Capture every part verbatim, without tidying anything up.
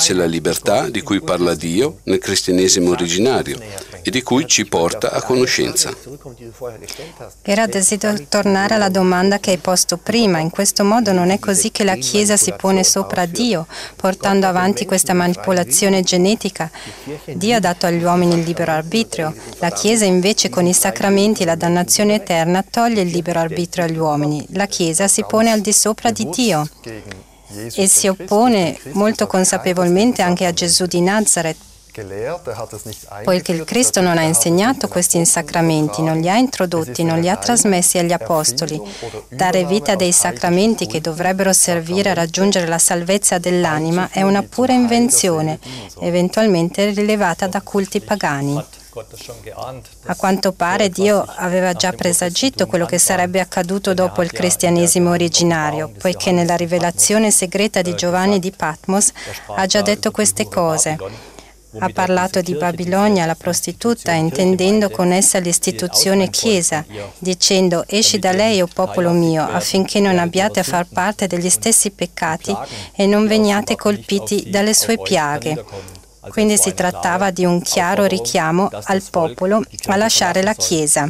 stabilisce la libertà di cui parla Dio nel cristianesimo originario e di cui ci porta a conoscenza. Era desidero tornare alla domanda che hai posto prima. In questo modo non è così che la Chiesa si pone sopra Dio, portando avanti questa manipolazione genetica. Dio ha dato agli uomini il libero arbitrio. La Chiesa invece con i sacramenti e la dannazione eterna toglie il libero arbitrio agli uomini. La Chiesa si pone al di sopra di Dio e si oppone molto consapevolmente anche a Gesù di Nazaret, poiché il Cristo non ha insegnato questi sacramenti, non li ha introdotti, non li ha trasmessi agli apostoli. Dare vita a dei sacramenti che dovrebbero servire a raggiungere la salvezza dell'anima è una pura invenzione, eventualmente rilevata da culti pagani. A quanto pare Dio aveva già presagito quello che sarebbe accaduto dopo il cristianesimo originario, poiché nella rivelazione segreta di Giovanni di Patmos ha già detto queste cose. Ha parlato di Babilonia, la prostituta, intendendo con essa l'istituzione Chiesa, dicendo: esci da lei, o popolo mio, affinché non abbiate a far parte degli stessi peccati e non veniate colpiti dalle sue piaghe. Quindi si trattava di un chiaro richiamo al popolo a lasciare la Chiesa.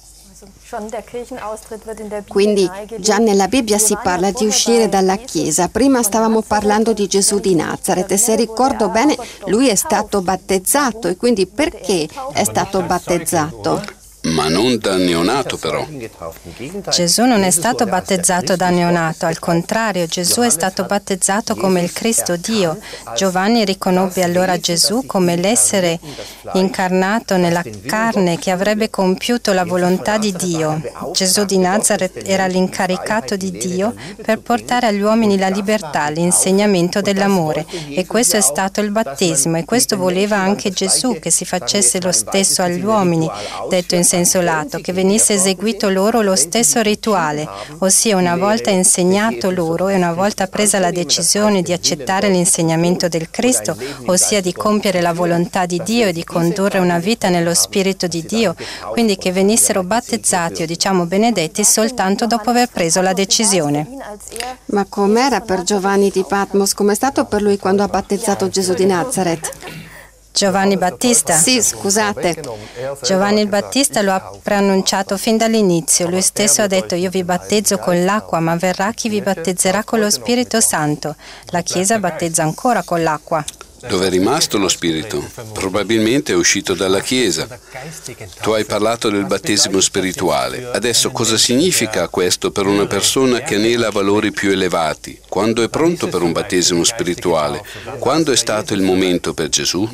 Quindi già nella Bibbia si parla di uscire dalla Chiesa. Prima stavamo parlando di Gesù di Nazaret e se ricordo bene lui è stato battezzato, e quindi perché è stato battezzato? Ma non da neonato però. Gesù non è stato battezzato da neonato, al contrario, Gesù è stato battezzato come il Cristo Dio. Giovanni riconobbe allora Gesù come l'essere incarnato nella carne che avrebbe compiuto la volontà di Dio. Gesù di Nazaret era l'incaricato di Dio per portare agli uomini la libertà, l'insegnamento dell'amore, e questo è stato il battesimo, e questo voleva anche Gesù, che si facesse lo stesso agli uomini, detto in senso lato, che venisse eseguito loro lo stesso rituale, ossia una volta insegnato loro e una volta presa la decisione di accettare l'insegnamento del Cristo, ossia di compiere la volontà di Dio e di condurre una vita nello Spirito di Dio, quindi che venissero battezzati o diciamo benedetti soltanto dopo aver preso la decisione. Ma com'era per Giovanni di Patmos? Com'è stato per lui quando ha battezzato Gesù di Nazaret? Giovanni Battista? Sì, scusate. Giovanni il Battista lo ha preannunciato fin dall'inizio. Lui stesso ha detto: io vi battezzo con l'acqua, ma verrà chi vi battezzerà con lo Spirito Santo. La Chiesa battezza ancora con l'acqua. Dove è rimasto lo Spirito? Probabilmente è uscito dalla Chiesa. Tu hai parlato del battesimo spirituale. Adesso cosa significa questo per una persona che anela valori più elevati? Quando è pronto per un battesimo spirituale? Quando è stato il momento per Gesù?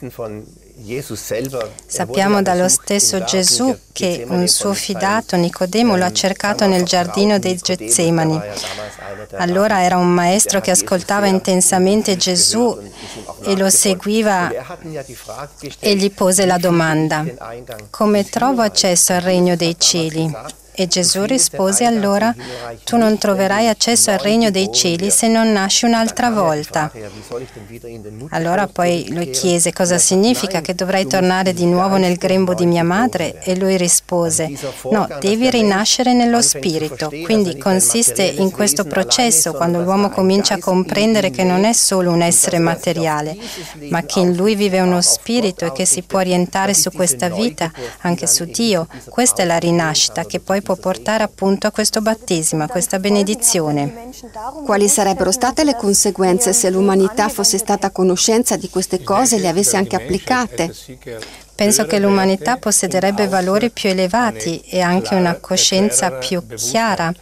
Sappiamo dallo stesso Gesù che un suo fidato, Nicodemo, lo ha cercato nel giardino dei Getsemani. Allora era un maestro che ascoltava intensamente Gesù e lo seguiva e gli pose la domanda: come trovo accesso al regno dei cieli? E Gesù rispose allora: tu non troverai accesso al regno dei cieli se non nasci un'altra volta. Allora poi lui chiese: cosa significa, che dovrei tornare di nuovo nel grembo di mia madre? E lui rispose: no, devi rinascere nello spirito. Quindi consiste in questo processo, quando l'uomo comincia a comprendere che non è solo un essere materiale, ma che in lui vive uno spirito e che si può orientare su questa vita, anche su Dio. Questa è la rinascita che poi può portare appunto a questo battesimo, a questa benedizione. Quali sarebbero state le conseguenze se l'umanità fosse stata a conoscenza di queste cose e le avesse anche applicate? Penso che l'umanità possederebbe valori più elevati e anche una coscienza più chiara.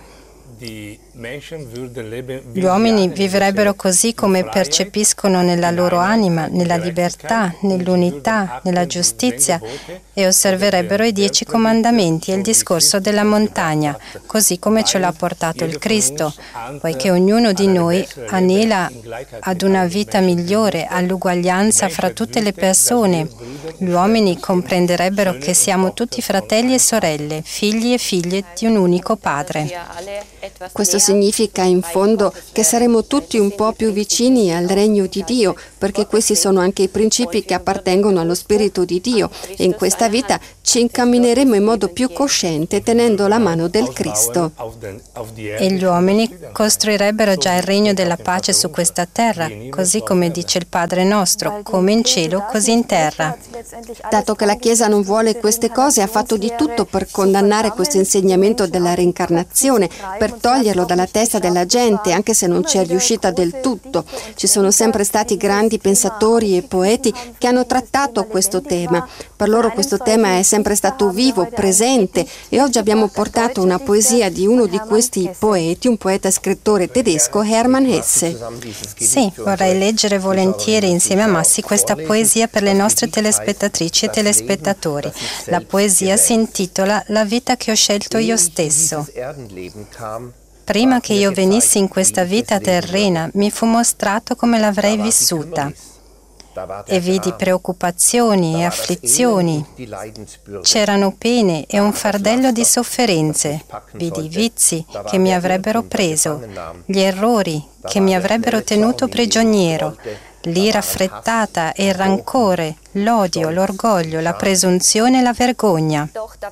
Gli uomini vivrebbero così come percepiscono nella loro anima, nella libertà, nell'unità, nella giustizia, e osserverebbero i dieci comandamenti e il discorso della montagna, così come ce l'ha portato il Cristo, poiché ognuno di noi anela ad una vita migliore, all'uguaglianza fra tutte le persone, Gli uomini comprenderebbero che siamo tutti fratelli e sorelle, figli e figlie di un unico Padre. Questo significa in fondo che saremo tutti un po' più vicini al regno di Dio, perché questi sono anche i principi che appartengono allo Spirito di Dio e in questa vita ci incammineremo in modo più cosciente tenendo la mano del Cristo. E gli uomini costruirebbero già il regno della pace su questa terra, così come dice il Padre nostro, come in cielo, così in terra. Dato che la Chiesa non vuole queste cose, ha fatto di tutto per condannare questo insegnamento della reincarnazione, per toglierlo dalla testa della gente, anche se non ci è riuscita del tutto. Ci sono sempre stati grandi pensatori e poeti che hanno trattato questo tema. Per loro questo tema è sempre stato vivo, presente, e oggi abbiamo portato una poesia di uno di questi poeti, un poeta e scrittore tedesco, Hermann Hesse. Sì, vorrei leggere volentieri insieme a Massi questa poesia per le nostre telespettatrici e telespettatori. La poesia si intitola La vita che ho scelto io stesso. Prima che io venissi in questa vita terrena, mi fu mostrato come l'avrei vissuta. E vidi preoccupazioni e afflizioni. C'erano pene e un fardello di sofferenze. Vidi vizi che mi avrebbero preso, gli errori che mi avrebbero tenuto prigioniero, l'ira affrettata e il rancore, l'odio, l'orgoglio, la presunzione e la vergogna.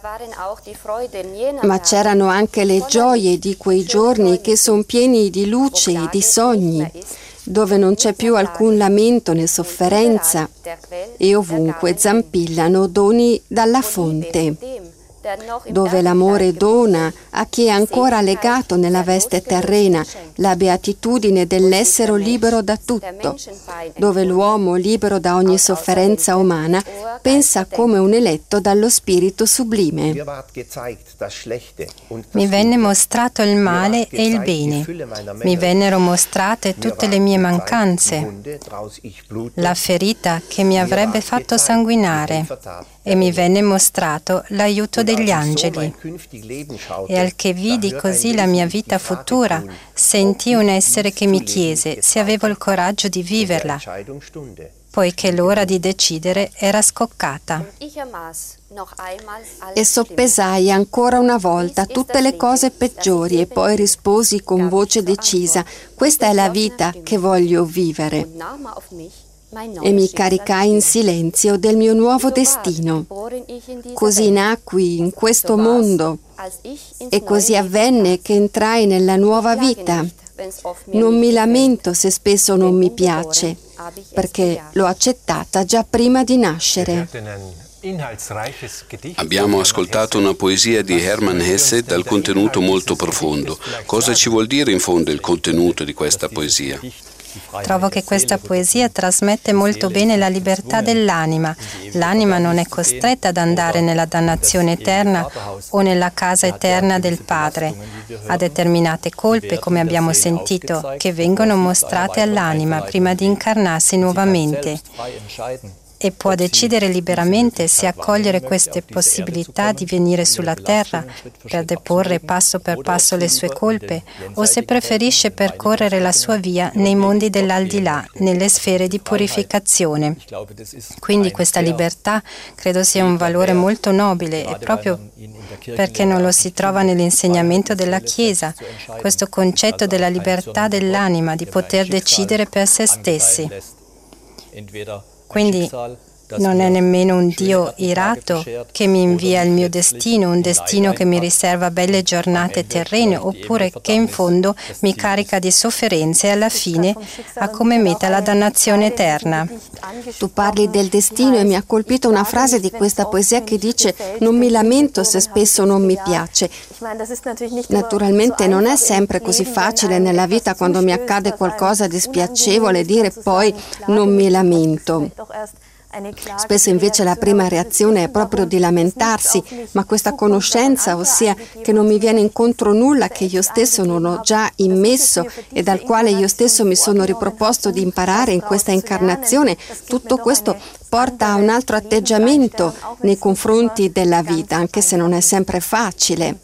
Ma c'erano anche le gioie di quei giorni che sono pieni di luce e di sogni, dove non c'è più alcun lamento né sofferenza e ovunque zampillano doni dalla fonte, dove l'amore dona a chi è ancora legato nella veste terrena la beatitudine dell'essere libero da tutto, dove l'uomo libero da ogni sofferenza umana pensa come un eletto dallo Spirito sublime. Mi venne mostrato il male e il bene, mi vennero mostrate tutte le mie mancanze, la ferita che mi avrebbe fatto sanguinare, e mi venne mostrato l'aiuto degli angeli. E al che vidi così la mia vita futura, sentii un essere che mi chiese se avevo il coraggio di viverla, poiché l'ora di decidere era scoccata. E soppesai ancora una volta tutte le cose peggiori e poi risposi con voce decisa: questa è la vita che voglio vivere. E mi caricai in silenzio del mio nuovo destino. Così nacqui in questo mondo e così avvenne che entrai nella nuova vita. Non mi lamento se spesso non mi piace, perché l'ho accettata già prima di nascere. Abbiamo ascoltato una poesia di Hermann Hesse dal contenuto molto profondo. Cosa ci vuol dire in fondo il contenuto di questa poesia? Trovo che questa poesia trasmette molto bene la libertà dell'anima. L'anima non è costretta ad andare nella dannazione eterna o nella casa eterna del Padre. Ha determinate colpe, come abbiamo sentito, che vengono mostrate all'anima prima di incarnarsi nuovamente. E può decidere liberamente se accogliere queste possibilità di venire sulla terra per deporre passo per passo le sue colpe o se preferisce percorrere la sua via nei mondi dell'aldilà, nelle sfere di purificazione. Quindi questa libertà credo sia un valore molto nobile e proprio perché non lo si trova nell'insegnamento della Chiesa, questo concetto della libertà dell'anima di poter decidere per se stessi. Quindi non è nemmeno un Dio irato che mi invia il mio destino, un destino che mi riserva belle giornate terrene, oppure che in fondo mi carica di sofferenze e alla fine ha come meta la dannazione eterna. Tu parli del destino e mi ha colpito una frase di questa poesia che dice: non mi lamento se spesso non mi piace. Naturalmente non è sempre così facile nella vita, quando mi accade qualcosa di spiacevole, dire poi non mi lamento. Spesso invece la prima reazione è proprio di lamentarsi, ma questa conoscenza, ossia che non mi viene incontro nulla che io stesso non ho già immesso e dal quale io stesso mi sono riproposto di imparare in questa incarnazione, tutto questo porta a un altro atteggiamento nei confronti della vita, anche se non è sempre facile.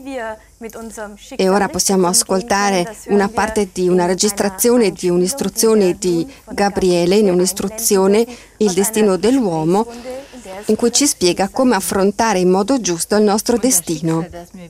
E ora possiamo ascoltare una parte di una registrazione di un'istruzione di Gabriele, in un'istruzione Il destino dell'uomo, in cui ci spiega come affrontare in modo giusto il nostro destino.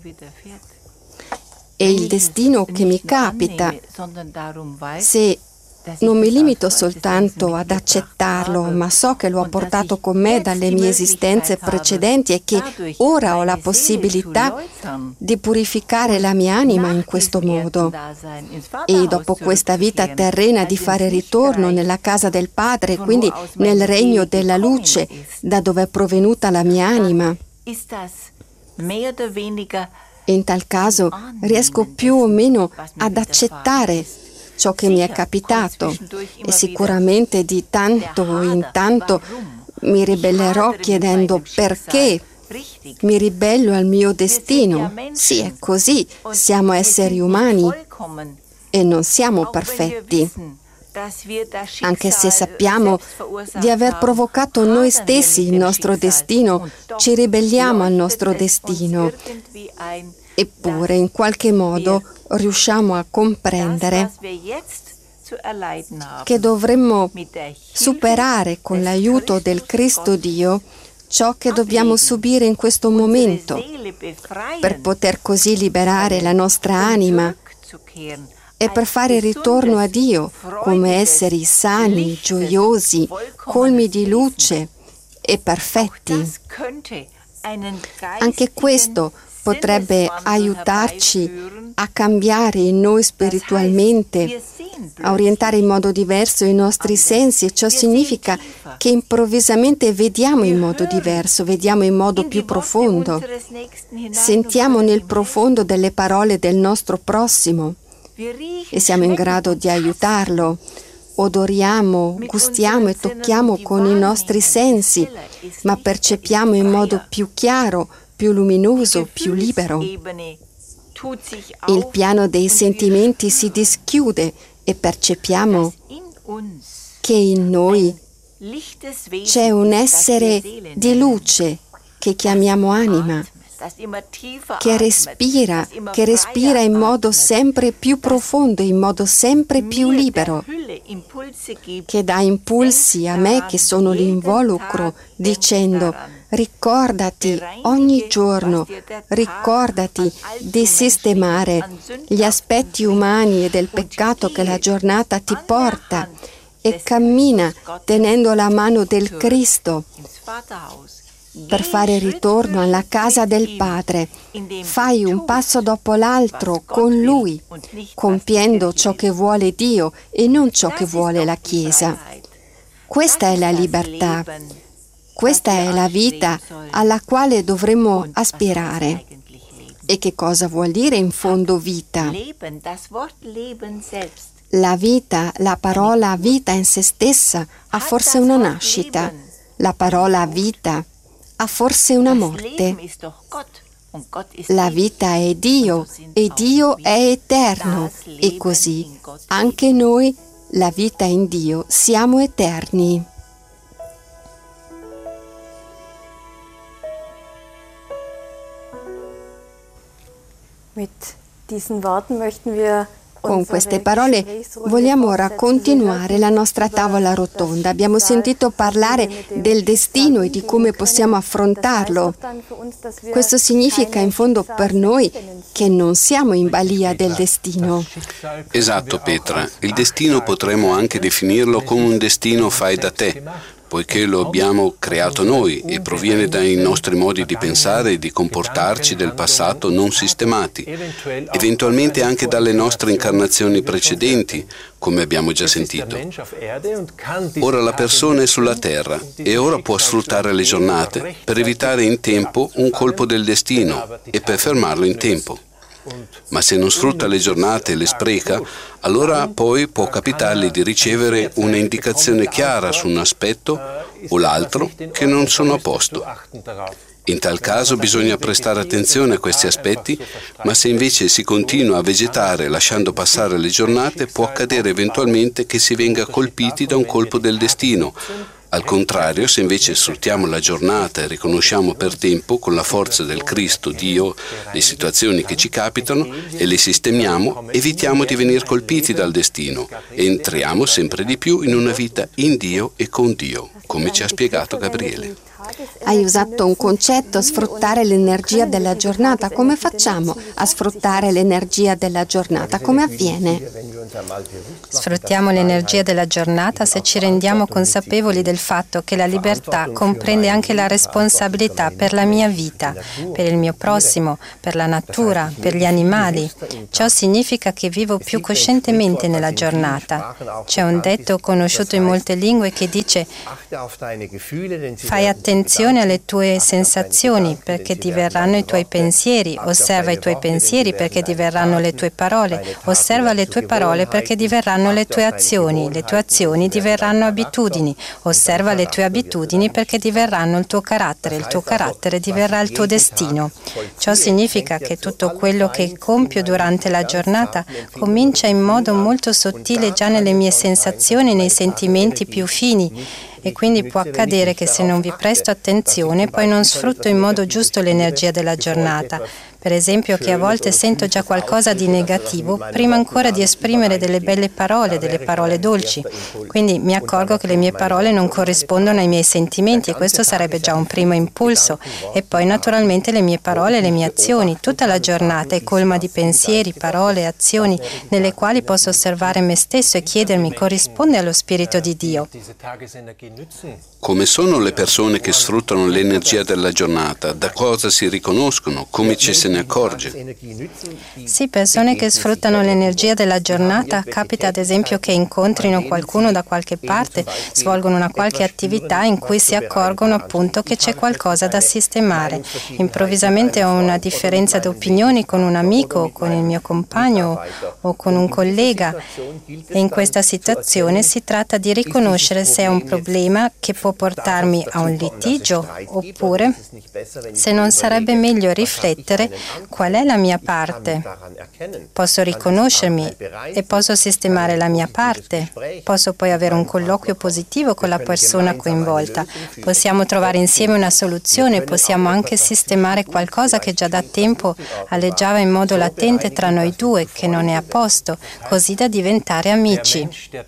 E il destino che mi capita, se non mi limito soltanto ad accettarlo, ma so che lo ho portato con me dalle mie esistenze precedenti e che ora ho la possibilità di purificare la mia anima in questo modo. E dopo questa vita terrena di fare ritorno nella casa del Padre, quindi nel regno della luce, da dove è provenuta la mia anima. E in tal caso riesco più o meno ad accettare ciò che mi è capitato e sicuramente di tanto in tanto mi ribellerò chiedendo perché mi ribello al mio destino. Sì, è così, siamo esseri umani e non siamo perfetti. Anche se sappiamo di aver provocato noi stessi il nostro destino, ci ribelliamo al nostro destino. Eppure, in qualche modo, riusciamo a comprendere che dovremmo superare con l'aiuto del Cristo Dio ciò che dobbiamo subire in questo momento, per poter così liberare la nostra anima e per fare ritorno a Dio come esseri sani, gioiosi, colmi di luce e perfetti. Anche questo potrebbe aiutarci a cambiare in noi spiritualmente, a orientare in modo diverso i nostri sensi, e ciò significa che improvvisamente vediamo in modo diverso, vediamo in modo più profondo, sentiamo nel profondo delle parole del nostro prossimo e siamo in grado di aiutarlo. Odoriamo, gustiamo e tocchiamo con i nostri sensi, ma percepiamo in modo più chiaro, più luminoso, più libero. Il piano dei sentimenti si dischiude e percepiamo che in noi c'è un essere di luce che chiamiamo anima, che respira, che respira in modo sempre più profondo, in modo sempre più libero, che dà impulsi a me che sono l'involucro, dicendo: ricordati ogni giorno, ricordati di sistemare gli aspetti umani e del peccato che la giornata ti porta e cammina tenendo la mano del Cristo per fare ritorno alla casa del Padre. Fai un passo dopo l'altro con Lui, compiendo ciò che vuole Dio e non ciò che vuole la Chiesa. Questa è la libertà. Questa è la vita alla quale dovremmo aspirare. E che cosa vuol dire in fondo vita? La vita, la parola vita in se stessa ha forse una nascita. La parola vita ha forse una morte. La vita è Dio e Dio è eterno, e così anche noi, la vita in Dio, siamo eterni. Mit diesen Worten möchten wir Con queste parole vogliamo ora continuare la nostra tavola rotonda. Abbiamo sentito parlare del destino e di come possiamo affrontarlo. Questo significa in fondo per noi che non siamo in balia del destino. Esatto, Petra. Il destino potremmo anche definirlo come un destino fai da te, poiché lo abbiamo creato noi e proviene dai nostri modi di pensare e di comportarci del passato non sistemati, eventualmente anche dalle nostre incarnazioni precedenti, come abbiamo già sentito. Ora la persona è sulla terra e ora può sfruttare le giornate per evitare in tempo un colpo del destino e per fermarlo in tempo. Ma se non sfrutta le giornate e le spreca, allora poi può capitargli di ricevere una indicazione chiara su un aspetto o l'altro che non sono a posto. In tal caso bisogna prestare attenzione a questi aspetti, ma se invece si continua a vegetare lasciando passare le giornate, può accadere eventualmente che si venga colpiti da un colpo del destino. Al contrario, se invece sfruttiamo la giornata e riconosciamo per tempo con la forza del Cristo, Dio, le situazioni che ci capitano e le sistemiamo, evitiamo di venire colpiti dal destino e entriamo sempre di più in una vita in Dio e con Dio, come ci ha spiegato Gabriele. Hai usato un concetto, sfruttare l'energia della giornata. Come facciamo a sfruttare l'energia della giornata? Come avviene? Sfruttiamo l'energia della giornata se ci rendiamo consapevoli del fatto che la libertà comprende anche la responsabilità per la mia vita, per il mio prossimo, per la natura, per gli animali. Ciò significa che vivo più coscientemente nella giornata. C'è un detto conosciuto in molte lingue che dice: fai attenzione alle tue sensazioni perché diverranno i tuoi pensieri, osserva i tuoi pensieri perché diverranno le tue parole, osserva le tue parole perché diverranno le tue azioni, le tue azioni diverranno abitudini, osserva le tue abitudini perché diverranno il tuo carattere, il tuo carattere diverrà il tuo destino. Ciò significa che tutto quello che compio durante la giornata comincia in modo molto sottile già nelle mie sensazioni, nei sentimenti più fini. E quindi può accadere che se non vi presto attenzione poi non sfrutto in modo giusto l'energia della giornata. Per esempio che a volte sento già qualcosa di negativo prima ancora di esprimere delle belle parole, delle parole dolci. Quindi mi accorgo che le mie parole non corrispondono ai miei sentimenti e questo sarebbe già un primo impulso. E poi naturalmente le mie parole e le mie azioni. Tutta la giornata è colma di pensieri, parole, azioni nelle quali posso osservare me stesso e chiedermi: corrisponde allo Spirito di Dio? Come sono le persone che sfruttano l'energia della giornata? Da cosa si riconoscono? Come ci se ne accorge? Sì, persone che sfruttano l'energia della giornata, capita ad esempio che incontrino qualcuno da qualche parte, svolgono una qualche attività in cui si accorgono appunto che c'è qualcosa da sistemare. Improvvisamente ho una differenza di opinioni con un amico, con il mio compagno o con un collega e in questa situazione si tratta di riconoscere se è un problema che può portarmi a un litigio oppure se non sarebbe meglio riflettere qual è la mia parte. Posso riconoscermi e posso sistemare la mia parte. Posso poi avere un colloquio positivo con la persona coinvolta. Possiamo trovare insieme una soluzione, possiamo anche sistemare qualcosa che già da tempo aleggiava in modo latente tra noi due, che non è a posto, così da diventare amici.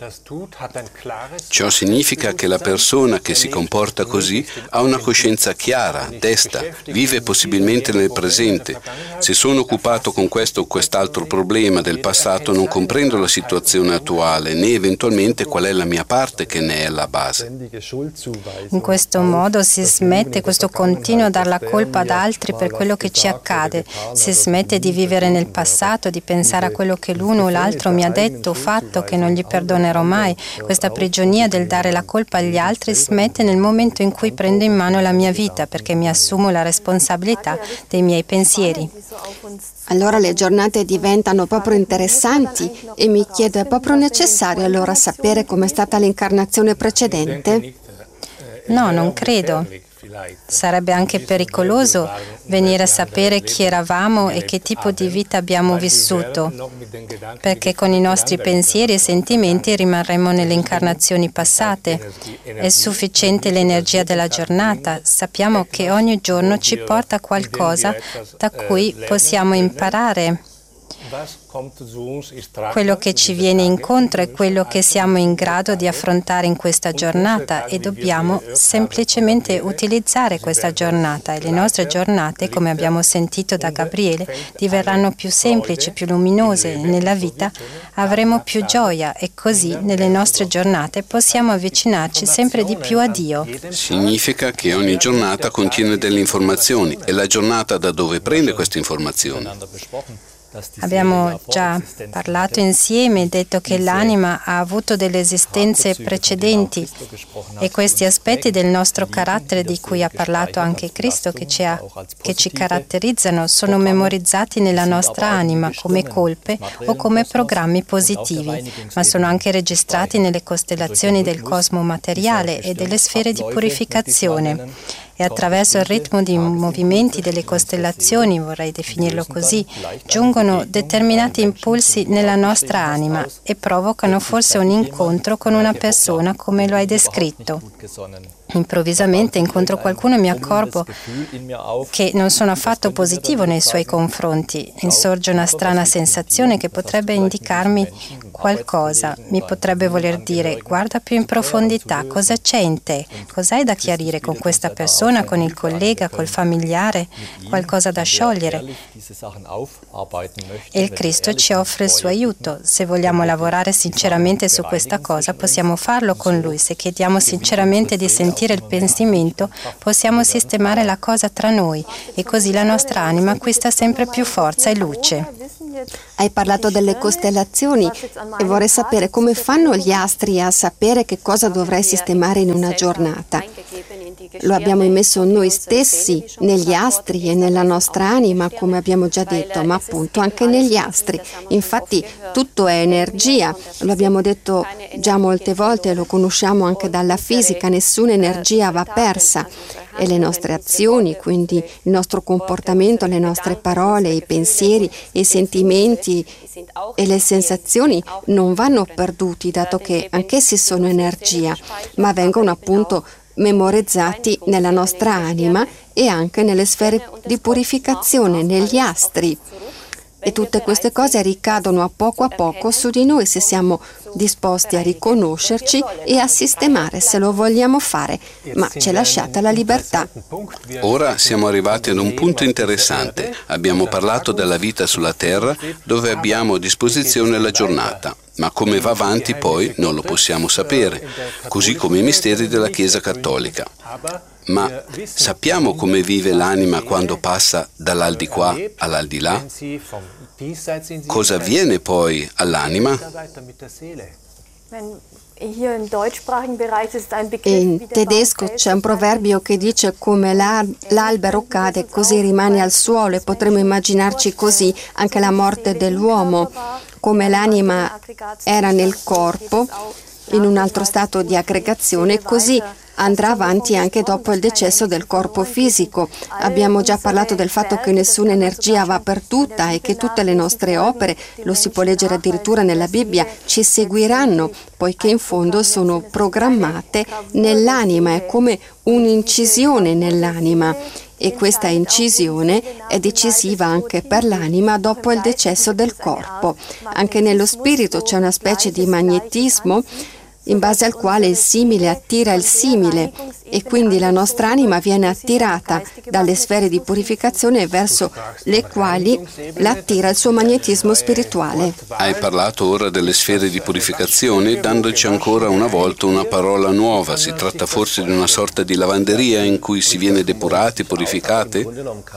Ciò significa che la persona che si comporta così ha una coscienza chiara, desta, vive possibilmente nel presente. Se sono occupato con questo o quest'altro problema del passato, non comprendo la situazione attuale, né eventualmente qual è la mia parte che ne è la base. In questo modo si smette questo continuo dar la colpa ad altri per quello che ci accade, si smette di vivere nel passato, di pensare a quello che l'uno o l'altro mi ha detto o fatto che non gli perdonerò mai. Questa prigionia del dare la colpa agli altri smette nel momento in cui prendo in mano la mia vita, perché mi assumo la responsabilità dei miei pensieri. Allora le giornate diventano proprio interessanti e mi chiedo, è proprio necessario allora sapere com'è stata l'incarnazione precedente? No, non credo. Sarebbe anche pericoloso venire a sapere chi eravamo e che tipo di vita abbiamo vissuto, perché con i nostri pensieri e sentimenti rimarremo nelle incarnazioni passate. È sufficiente l'energia della giornata. Sappiamo che ogni giorno ci porta qualcosa da cui possiamo imparare. Quello che ci viene incontro è quello che siamo in grado di affrontare in questa giornata e dobbiamo semplicemente utilizzare questa giornata e le nostre giornate, come abbiamo sentito da Gabriele, diverranno più semplici, più luminose. Nella vita avremo più gioia e così nelle nostre giornate possiamo avvicinarci sempre di più a Dio. Significa che ogni giornata contiene delle informazioni e la giornata da dove prende queste informazioni? Abbiamo già parlato insieme e detto che l'anima ha avuto delle esistenze precedenti e questi aspetti del nostro carattere di cui ha parlato anche Cristo, che ci, ha, che ci caratterizzano, sono memorizzati nella nostra anima come colpe o come programmi positivi, ma sono anche registrati nelle costellazioni del cosmo materiale e delle sfere di purificazione. E attraverso il ritmo di movimenti delle costellazioni, vorrei definirlo così, giungono determinati impulsi nella nostra anima e provocano forse un incontro con una persona come lo hai descritto. Improvvisamente incontro qualcuno e mi accorgo che non sono affatto positivo nei suoi confronti. Insorge una strana sensazione che potrebbe indicarmi qualcosa, mi potrebbe voler dire: guarda più in profondità, cosa c'è in te? Cos'hai da chiarire con questa persona, con il collega, col familiare? Qualcosa da sciogliere? E il Cristo ci offre il suo aiuto. Se vogliamo lavorare sinceramente su questa cosa, possiamo farlo con Lui. Se chiediamo sinceramente di sentire il pensimento, possiamo sistemare la cosa tra noi e così la nostra anima acquista sempre più forza e luce. Hai parlato delle costellazioni e vorrei sapere come fanno gli astri a sapere che cosa dovrei sistemare in una giornata. Lo abbiamo immesso noi stessi negli astri e nella nostra anima, come abbiamo già detto, ma appunto anche negli astri. Infatti tutto è energia, lo abbiamo detto già molte volte, lo conosciamo anche dalla fisica, nessuna energia va persa. E le nostre azioni, quindi il nostro comportamento, le nostre parole, i pensieri, i sentimenti e le sensazioni non vanno perduti, dato che anch'essi sono energia, ma vengono appunto memorizzati nella nostra anima e anche nelle sfere di purificazione, negli astri. E tutte queste cose ricadono a poco a poco su di noi se siamo disposti a riconoscerci e a sistemare se lo vogliamo fare, ma c'è lasciata la libertà. Ora siamo arrivati ad un punto interessante. Abbiamo parlato della vita sulla terra, dove abbiamo a disposizione la giornata. Ma come va avanti poi non lo possiamo sapere, così come i misteri della Chiesa Cattolica. Ma sappiamo come vive l'anima quando passa dall'aldilà all'aldilà? Cosa avviene poi all'anima? In tedesco c'è un proverbio che dice: come l'albero cade, così rimane al suolo, e potremmo immaginarci così anche la morte dell'uomo. Come l'anima era nel corpo, in un altro stato di aggregazione, così andrà avanti anche dopo il decesso del corpo fisico. Abbiamo già parlato del fatto che nessuna energia va perduta e che tutte le nostre opere, lo si può leggere addirittura nella Bibbia, ci seguiranno, poiché in fondo sono programmate nell'anima, è come un'incisione nell'anima. E questa incisione è decisiva anche per l'anima dopo il decesso del corpo. Anche nello spirito c'è una specie di magnetismo in base al quale il simile attira il simile, e quindi la nostra anima viene attirata dalle sfere di purificazione verso le quali l'attira il suo magnetismo spirituale. Hai parlato ora delle sfere di purificazione, dandoci ancora una volta una parola nuova. Si tratta forse di una sorta di lavanderia in cui si viene depurati, purificate?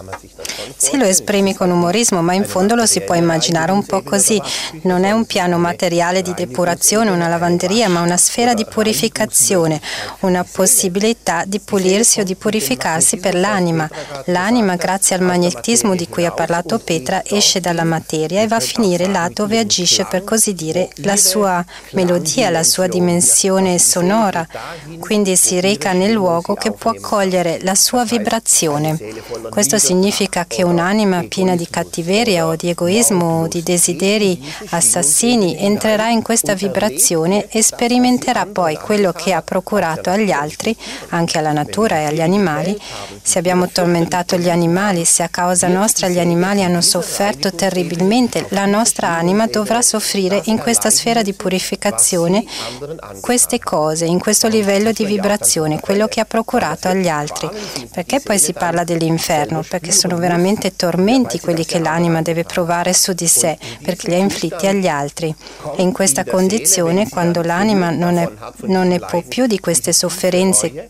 Sì, lo esprimi con umorismo, ma in fondo lo si può immaginare un po' così. Non è un piano materiale di depurazione, una lavanderia, ma una sfera di purificazione, una possibilità di pulirsi o di purificarsi per l'anima. L'anima, grazie al magnetismo di cui ha parlato Petra, esce dalla materia e va a finire là dove agisce, per così dire, la sua melodia, la sua dimensione sonora. Quindi si reca nel luogo che può accogliere la sua vibrazione. Questo significa che un'anima piena di cattiveria o di egoismo o di desideri assassini entrerà in questa vibrazione e sperimenterà poi quello che ha procurato agli altri, anche alla natura e agli animali. Se abbiamo tormentato gli animali, se a causa nostra gli animali hanno sofferto terribilmente, la nostra anima dovrà soffrire in questa sfera di purificazione queste cose, in questo livello di vibrazione, quello che ha procurato agli altri. Perché poi si parla dell'inferno? Perché sono veramente tormenti quelli che l'anima deve provare su di sé, perché li ha inflitti agli altri. E in questa condizione, quando l'anima non ne, non ne può più di queste sofferenze,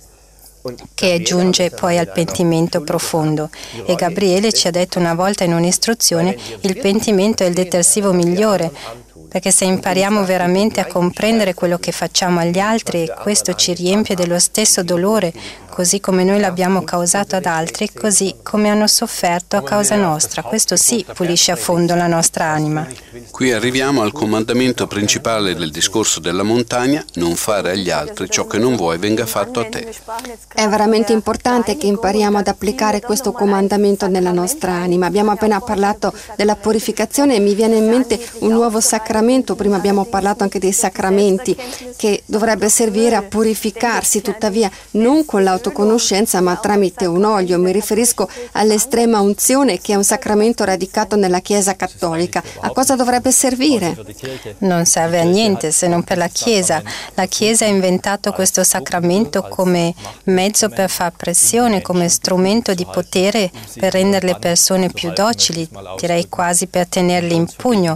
che giunge poi al pentimento profondo. E Gabriele ci ha detto una volta in un'istruzione: il pentimento è il detersivo migliore, perché se impariamo veramente a comprendere quello che facciamo agli altri, e questo ci riempie dello stesso dolore, così come noi l'abbiamo causato ad altri, così come hanno sofferto a causa nostra. Questo sì pulisce a fondo la nostra anima. Qui arriviamo al comandamento principale del discorso della montagna: non fare agli altri ciò che non vuoi venga fatto a te. È veramente importante che impariamo ad applicare questo comandamento nella nostra anima. Abbiamo appena parlato della purificazione e mi viene in mente un nuovo sacramento. Prima abbiamo parlato anche dei sacramenti, che dovrebbe servire a purificarsi, tuttavia non con l'autorità autoconoscenza ma tramite un olio. Mi riferisco all'estrema unzione, che è un sacramento radicato nella Chiesa cattolica. A cosa dovrebbe servire? Non serve a niente se non per la Chiesa. La Chiesa ha inventato questo sacramento come mezzo per far pressione, come strumento di potere per rendere le persone più docili, direi quasi per tenerli in pugno.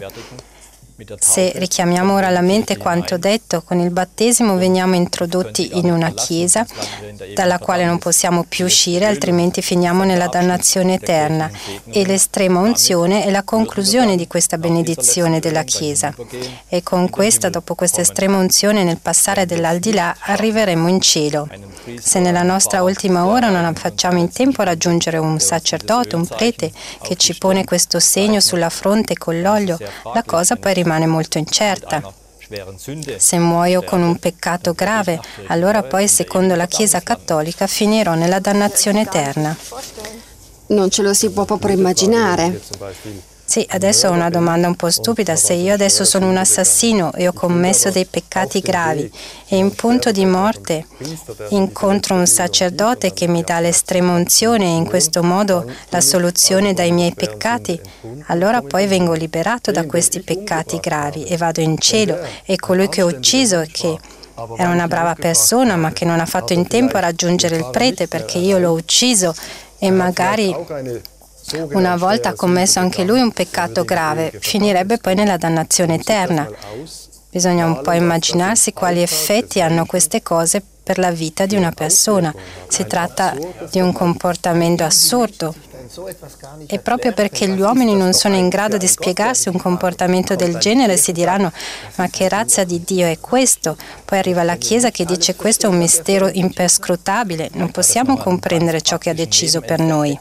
Se richiamiamo ora alla mente quanto detto, con il battesimo veniamo introdotti in una chiesa dalla quale non possiamo più uscire, altrimenti finiamo nella dannazione eterna, e l'estrema unzione è la conclusione di questa benedizione della chiesa. E con questa, dopo questa estrema unzione, nel passare dell'aldilà, arriveremo in cielo. Se nella nostra ultima ora non facciamo in tempo a raggiungere un sacerdote, un prete, che ci pone questo segno sulla fronte con l'olio, la cosa poi rimane molto incerta. Se muoio con un peccato grave, allora poi, secondo la Chiesa cattolica, finirò nella dannazione eterna. Non ce lo si può proprio immaginare. Sì, adesso ho una domanda un po' stupida. Se io adesso sono un assassino e ho commesso dei peccati gravi e in punto di morte incontro un sacerdote che mi dà l'estrema unzione e in questo modo la soluzione dai miei peccati, allora poi vengo liberato da questi peccati gravi e vado in cielo, e colui che ho ucciso e che era una brava persona ma che non ha fatto in tempo a raggiungere il prete perché io l'ho ucciso e magari una volta ha commesso anche lui un peccato grave, finirebbe poi nella dannazione eterna. Bisogna un po' immaginarsi quali effetti hanno queste cose per la vita di una persona. Si tratta di un comportamento assurdo. E proprio perché gli uomini non sono in grado di spiegarsi un comportamento del genere, si diranno: ma che razza di Dio è questo? Poi arriva la Chiesa che dice: questo è un mistero imperscrutabile, non possiamo comprendere ciò che ha deciso per noi.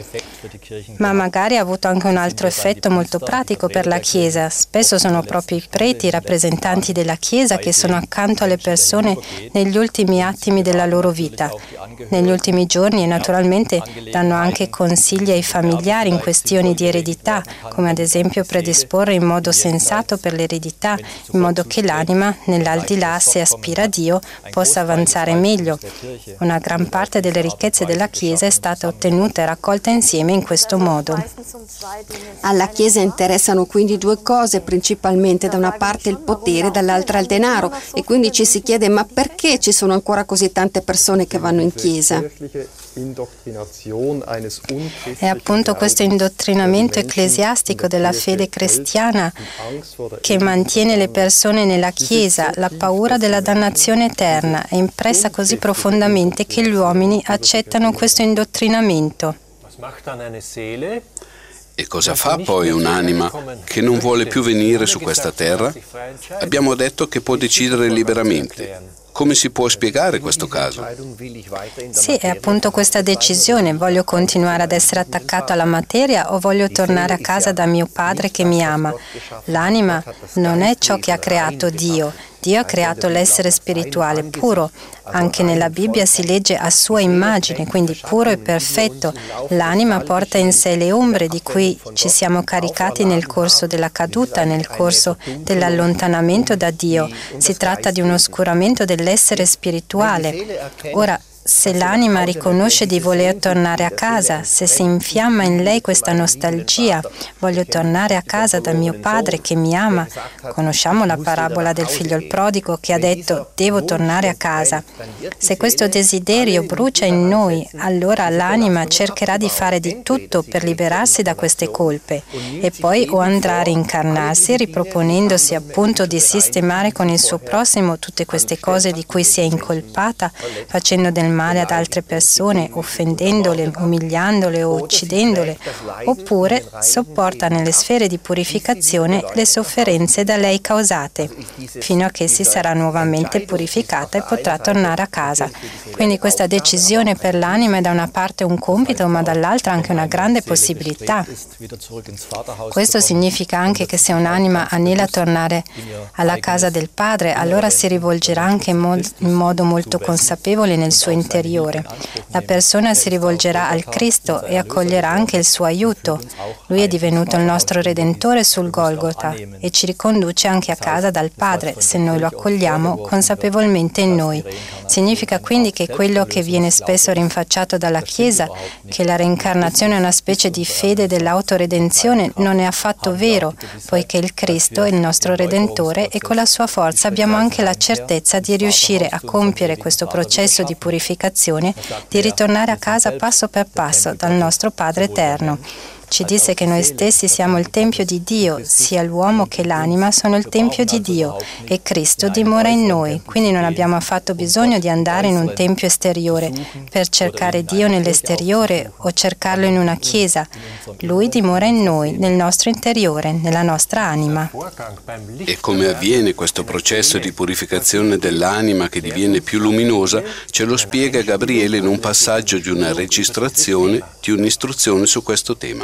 Ma magari ha avuto anche un altro effetto molto pratico per la Chiesa. Spesso sono proprio i preti, i rappresentanti della Chiesa, che sono accanto alle persone negli ultimi attimi della loro vita, negli ultimi giorni, e naturalmente danno anche consigli ai familiari in questioni di eredità, come ad esempio predisporre in modo sensato per l'eredità, in modo che l'anima, nell'aldilà, se aspira a Dio, possa avanzare meglio. Una gran parte delle ricchezze della Chiesa è stata ottenuta e raccolta insieme in questo modo. Alla Chiesa interessano quindi due cose principalmente: da una parte il potere, dall'altra il denaro, e quindi ci si chiede: ma perché ci sono ancora così tante persone che vanno in Chiesa? È appunto questo indottrinamento ecclesiastico della fede cristiana che mantiene le persone nella Chiesa. La paura della dannazione eterna è impressa così profondamente che gli uomini accettano questo indottrinamento. E cosa fa poi un'anima che non vuole più venire su questa terra? Abbiamo detto che può decidere liberamente. Come si può spiegare questo caso? Sì, è appunto questa decisione: voglio continuare ad essere attaccato alla materia o voglio tornare a casa da mio padre che mi ama. L'anima non è ciò che ha creato Dio. Dio ha creato l'essere spirituale puro. Anche nella Bibbia si legge a sua immagine, quindi puro e perfetto. L'anima porta in sé le ombre di cui ci siamo caricati nel corso della caduta, nel corso dell'allontanamento da Dio. Si tratta di un oscuramento dell'essere spirituale. Ora, se l'anima riconosce di voler tornare a casa, se si infiamma in lei questa nostalgia, voglio tornare a casa da mio padre che mi ama. Conosciamo la parabola del figlio il prodigo che ha detto: devo tornare a casa. Se questo desiderio brucia in noi, allora l'anima cercherà di fare di tutto per liberarsi da queste colpe, e poi o andrà a reincarnarsi, riproponendosi appunto di sistemare con il suo prossimo tutte queste cose di cui si è incolpata, facendo del male ad altre persone, offendendole, umiliandole o uccidendole, oppure sopporta nelle sfere di purificazione le sofferenze da lei causate, fino a che si sarà nuovamente purificata e potrà tornare a casa. Quindi questa decisione per l'anima è da una parte un compito, ma dall'altra anche una grande possibilità. Questo significa anche che se un'anima anela a tornare alla casa del Padre, allora si rivolgerà anche in, mod- in modo molto consapevole nel suo interiore. La persona si rivolgerà al Cristo e accoglierà anche il suo aiuto. Lui è divenuto il nostro Redentore sul Golgota e ci riconduce anche a casa dal Padre se noi lo accogliamo consapevolmente in noi. Significa quindi che quello che viene spesso rinfacciato dalla Chiesa, che la reincarnazione è una specie di fede dell'autoredenzione, non è affatto vero, poiché il Cristo è il nostro Redentore e con la sua forza abbiamo anche la certezza di riuscire a compiere questo processo di purificazione, di ritornare a casa passo per passo dal nostro Padre Eterno. Ci disse che noi stessi siamo il Tempio di Dio, sia l'uomo che l'anima sono il Tempio di Dio e Cristo dimora in noi, quindi non abbiamo affatto bisogno di andare in un tempio esteriore per cercare Dio nell'esteriore o cercarlo in una chiesa. Lui dimora in noi, nel nostro interiore, nella nostra anima. E come avviene questo processo di purificazione dell'anima che diviene più luminosa, ce lo spiega Gabriele in un passaggio di una registrazione di un'istruzione su questo tema.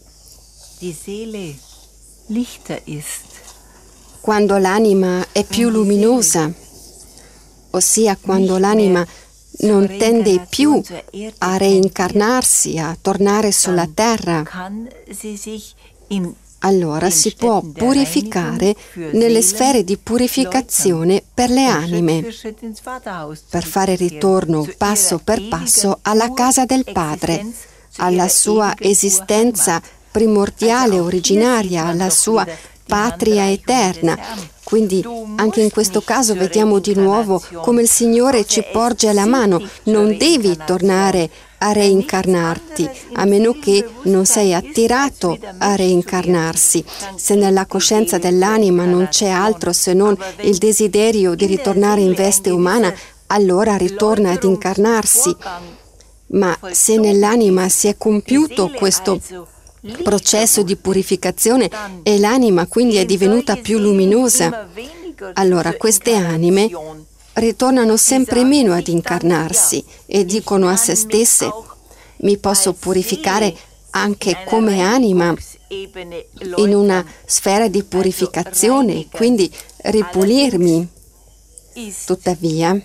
Quando l'anima è più luminosa, ossia quando l'anima non tende più a reincarnarsi, a tornare sulla terra, allora si può purificare nelle sfere di purificazione per le anime, per fare ritorno passo per passo alla casa del Padre, alla sua esistenza primordiale, originaria, alla sua patria eterna. Quindi anche in questo caso vediamo di nuovo come il Signore ci porge la mano. Non devi tornare a reincarnarti, a meno che non sei attirato a reincarnarsi. Se nella coscienza dell'anima non c'è altro se non il desiderio di ritornare in veste umana, allora ritorna ad incarnarsi. Ma se nell'anima si è compiuto questo processo di purificazione e l'anima quindi è divenuta più luminosa, allora queste anime ritornano sempre meno ad incarnarsi e dicono a se stesse: mi posso purificare anche come anima in una sfera di purificazione, quindi ripulirmi. Tuttavia,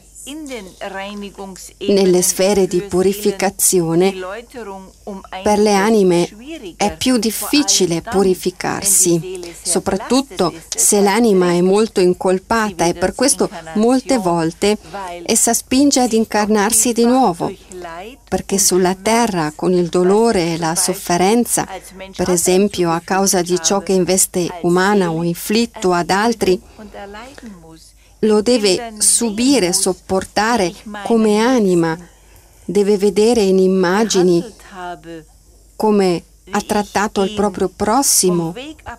nelle sfere di purificazione, per le anime è più difficile purificarsi, soprattutto se l'anima è molto incolpata, e per questo molte volte essa spinge ad incarnarsi di nuovo, perché sulla terra, con il dolore e la sofferenza, per esempio a causa di ciò che in veste umana ho inflitto ad altri, lo deve subire, sopportare come anima, deve vedere in immagini come ha trattato il proprio prossimo,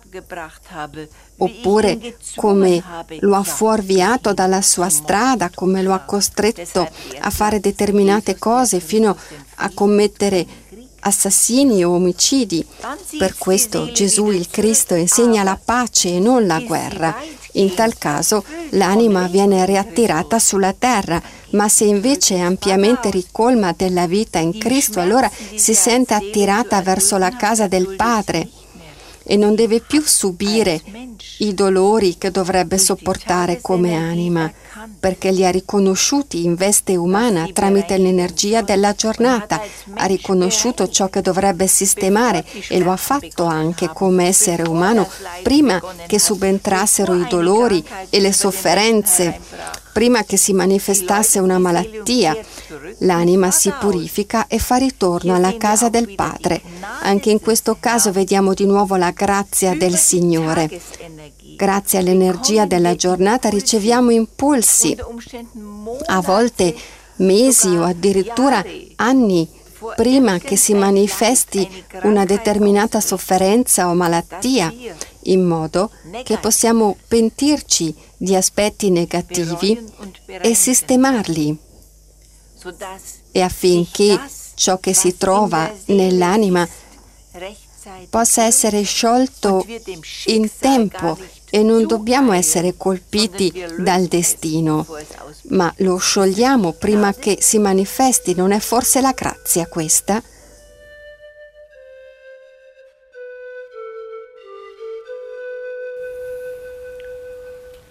oppure come lo ha fuorviato dalla sua strada, come lo ha costretto a fare determinate cose fino a commettere assassini o omicidi. Per questo Gesù il Cristo insegna la pace e non la guerra. In tal caso l'anima viene riattirata sulla terra, ma se invece è ampiamente ricolma della vita in Cristo, allora si sente attirata verso la casa del Padre e non deve più subire i dolori che dovrebbe sopportare come anima, perché li ha riconosciuti in veste umana tramite l'energia della giornata, ha riconosciuto ciò che dovrebbe sistemare e lo ha fatto anche come essere umano prima che subentrassero i dolori e le sofferenze, prima che si manifestasse una malattia. L'anima si purifica e fa ritorno alla casa del Padre. Anche in questo caso vediamo di nuovo la grazia del Signore. Grazie all'energia della giornata riceviamo impulsi, a volte mesi o addirittura anni prima che si manifesti una determinata sofferenza o malattia, in modo che possiamo pentirci di aspetti negativi e sistemarli, e affinché ciò che si trova nell'anima possa essere sciolto in tempo, e non dobbiamo essere colpiti dal destino, ma lo sciogliamo prima che si manifesti. Non è forse la grazia questa?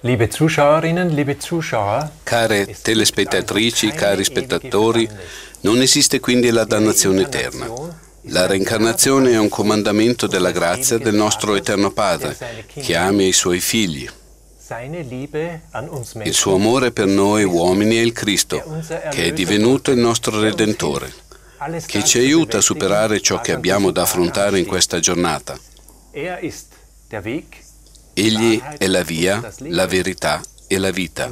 Liebe Zuschauerinnen, liebe Zuschauer, care telespettatrici, cari spettatori, non esiste quindi la dannazione eterna. La reincarnazione è un comandamento della grazia del nostro Eterno Padre, che ama i suoi figli. Il suo amore per noi uomini è il Cristo, che è divenuto il nostro Redentore, che ci aiuta a superare ciò che abbiamo da affrontare in questa giornata. Egli è la via, la verità e la vita.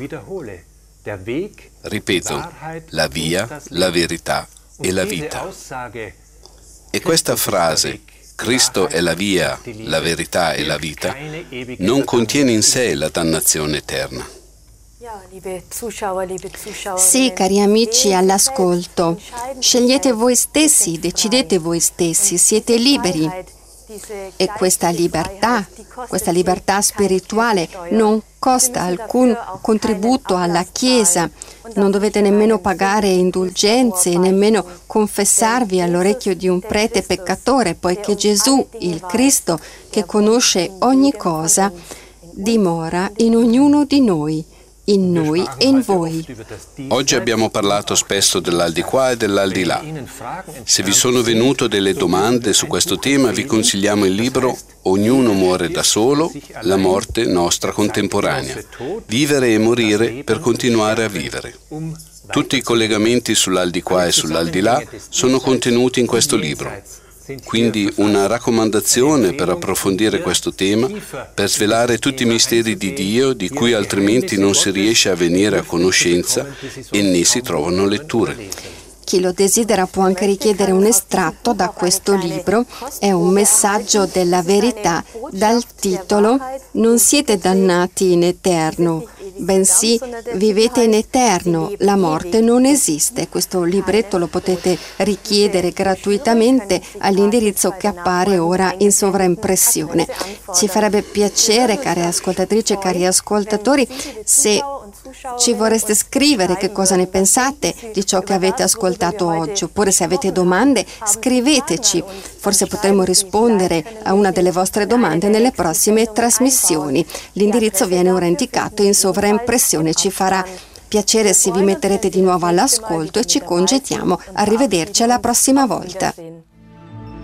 Ripeto, la via, la verità e la vita. E questa frase, Cristo è la via, la verità e la vita, non contiene in sé la dannazione eterna. Sì, cari amici all'ascolto, scegliete voi stessi, decidete voi stessi, siete liberi. E questa libertà, questa libertà spirituale non costa alcun contributo alla Chiesa, non dovete nemmeno pagare indulgenze, nemmeno confessarvi all'orecchio di un prete peccatore, poiché Gesù, il Cristo, che conosce ogni cosa, dimora in ognuno di noi, in noi e in voi. Oggi abbiamo parlato spesso dell'aldilà e dell'aldilà. Se vi sono venute delle domande su questo tema, vi consigliamo il libro Ognuno muore da solo, la morte nostra contemporanea. Vivere e morire per continuare a vivere. Tutti i collegamenti sull'aldilà e sull'aldilà sono contenuti in questo libro. Quindi una raccomandazione per approfondire questo tema, per svelare tutti i misteri di Dio di cui altrimenti non si riesce a venire a conoscenza e né si trovano letture. Chi lo desidera può anche richiedere un estratto da questo libro, è un messaggio della verità dal titolo Non siete dannati in eterno, bensì vivete in eterno, la morte non esiste. Questo libretto lo potete richiedere gratuitamente all'indirizzo che appare ora in sovraimpressione. Ci farebbe piacere, care ascoltatrici e cari ascoltatori, se ci vorreste scrivere che cosa ne pensate di ciò che avete ascoltato oggi, oppure se avete domande scriveteci, forse potremo rispondere a una delle vostre domande nelle prossime trasmissioni. L'indirizzo viene ora indicato in sovraimpressione, ci farà piacere se vi metterete di nuovo all'ascolto e ci congediamo. Arrivederci alla prossima volta.